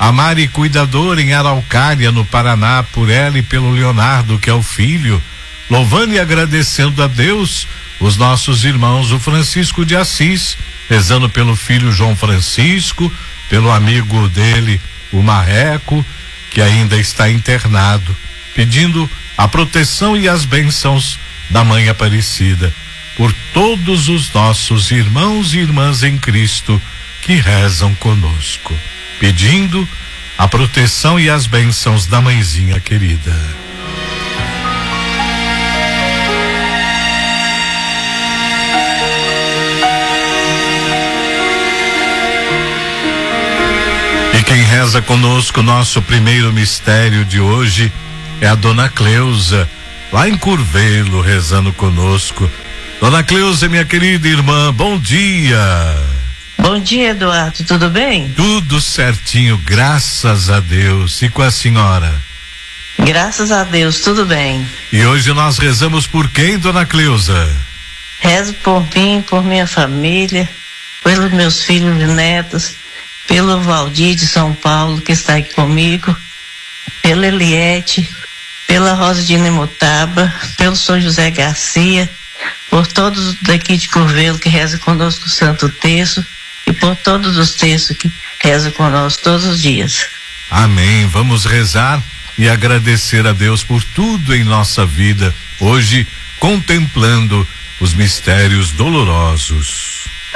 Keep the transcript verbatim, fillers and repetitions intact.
a Mari Cuidador em Araucária, no Paraná, por ela e pelo Leonardo, que é o filho, louvando e agradecendo a Deus, os nossos irmãos, o Francisco de Assis, rezando pelo filho João Francisco, pelo amigo dele, o Marreco, que ainda está internado, pedindo a proteção e as bênçãos da Mãe Aparecida, por todos os nossos irmãos e irmãs em Cristo que rezam conosco, pedindo a proteção e as bênçãos da mãezinha querida. E quem reza conosco, nosso primeiro mistério de hoje, é a Dona Cleusa, lá em Curvelo, rezando conosco. Dona Cleusa, minha querida irmã, bom dia. Bom dia, Eduardo, tudo bem? Tudo certinho, graças a Deus. E com a senhora? Graças a Deus, tudo bem. E hoje nós rezamos por quem, Dona Cleusa? Rezo por mim, por minha família, pelos meus filhos e netos, pelo Valdir de São Paulo, que está aqui comigo, pela Eliette, pela Rosa de Nemutaba, pelo São José Garcia, por todos daqui de Curvelo que rezam conosco o Santo Terço e por todos os terços que rezam conosco todos os dias. Amém. Vamos rezar e agradecer a Deus por tudo em nossa vida, hoje contemplando os mistérios dolorosos.